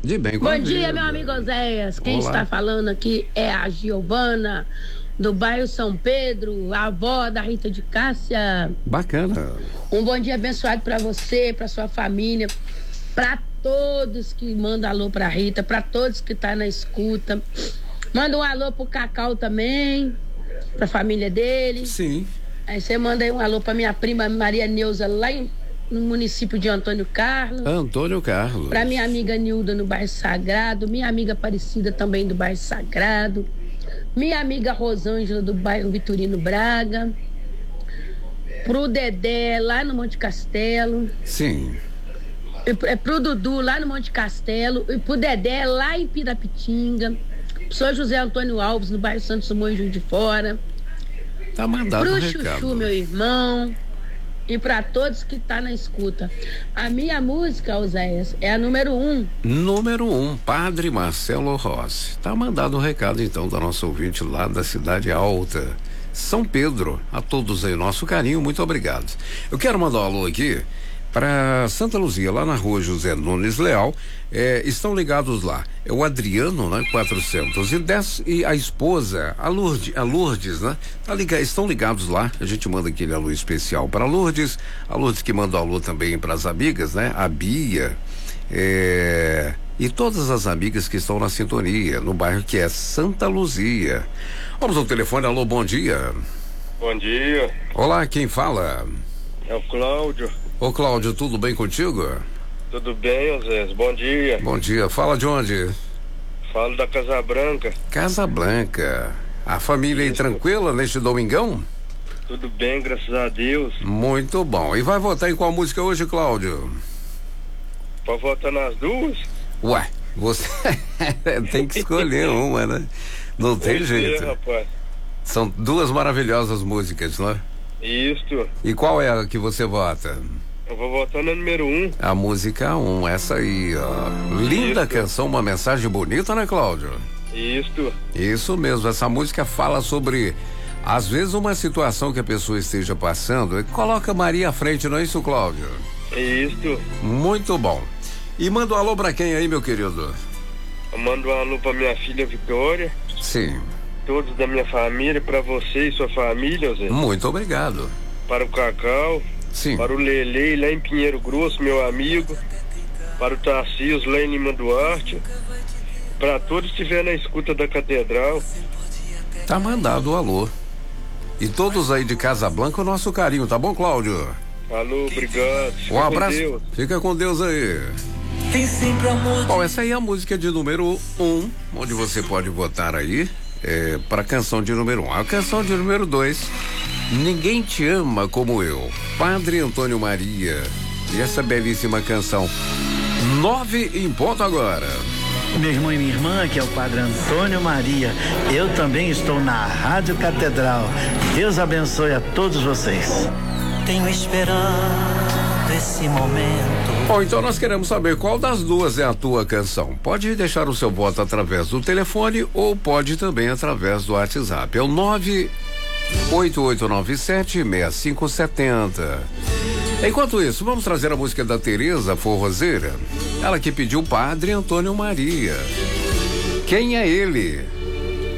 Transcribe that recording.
De bem com Bom a dia, vida. meu amigo Oséias. Quem Olá. está falando aqui é a Giovana, do bairro São Pedro, a avó da Rita de Cássia. Bacana. Um bom dia abençoado para você, para sua família, para todos que mandam alô para Rita, para todos que tá na escuta. Manda um alô pro Cacau também, pra família dele. Sim. Aí você manda aí um alô pra minha prima Maria Neuza, lá no município de Antônio Carlos. Antônio Carlos. Pra minha amiga Nilda no bairro Sagrado, minha amiga Aparecida também do bairro Sagrado, minha amiga Rosângela do bairro Vitorino Braga, pro Dedé lá no Monte Castelo. Sim. Pro Dudu lá no Monte Castelo e pro Dedé lá em Pirapitinga, pro Sr. José Antônio Alves no bairro Santos Dumont, Juiz de Fora, Tá mandado pro o recado. Chuchu, meu irmão, e pra todos que tá na escuta. A minha música, Oséias, é a número 1. Número 1, Padre Marcelo Rossi. Tá mandado o recado então da nossa ouvinte lá da Cidade Alta, São Pedro. A todos aí, nosso carinho, muito obrigado. Eu quero mandar um alô aqui para Santa Luzia, lá na rua José Nunes Leal. Estão ligados lá. É o Adriano, né? 410 e a esposa, a Lourdes, né? Estão ligados lá. A gente manda aquele alô especial para Lourdes. A Lourdes que manda alô também para as amigas, né? A Bia, e todas as amigas que estão na sintonia, no bairro que é Santa Luzia. Vamos ao telefone. Alô, bom dia. Bom dia. Olá, quem fala? É o Cláudio. Ô Cláudio, tudo bem contigo? Tudo bem, Osés? Bom dia. Bom dia, fala de onde? Falo da Casa Branca. Casa Branca. A família aí tranquila neste domingão? Tudo bem, graças a Deus. Muito bom. E vai votar em qual música hoje, Cláudio? Pra votar nas duas? Ué, você tem que escolher uma, né? Não tem jeito. Rapaz. São duas maravilhosas músicas, né? Isso. E qual é a que você vota? Eu vou votar na número 1. A música 1, essa aí, ó. Linda canção, uma mensagem bonita, né, Cláudio? Isso mesmo, essa música fala sobre, às vezes, uma situação que a pessoa esteja passando e coloca Maria à frente, não é isso, Cláudio? Isso. Muito bom. E manda um alô pra quem aí, meu querido? Eu mando um alô pra minha filha Vitória. Sim. Todos da minha família, pra você e sua família, Zé. Muito obrigado. Para o Cacau. Sim. Para o Lele lá em Pinheiro Grosso, meu amigo. Para o Tarcísio lá em Lima Duarte. Para todos que estiverem na escuta da Catedral. Tá mandado o alô. E todos aí de Casa Blanca, o nosso carinho, tá bom, Cláudio? Alô, obrigado. Um abraço. Fica com Deus aí. Tem sempre amor. Bom, essa aí é a música de número 1, onde você pode votar aí para a canção de número 1. A canção de número 2, Ninguém Te Ama Como Eu, Padre Antônio Maria. E essa belíssima canção. 9 em ponto agora. Meu irmão e minha irmã, que é o Padre Antônio Maria, eu também estou na Rádio Catedral. Deus abençoe a todos vocês. Tenho esperado esse momento. Bom, então nós queremos saber qual das duas é a tua canção. Pode deixar o seu voto através do telefone ou pode também através do WhatsApp. É o 98897-6570. Enquanto isso, vamos trazer a música da Tereza Forrozeira. Ela que pediu Padre Antônio Maria. Quem é ele?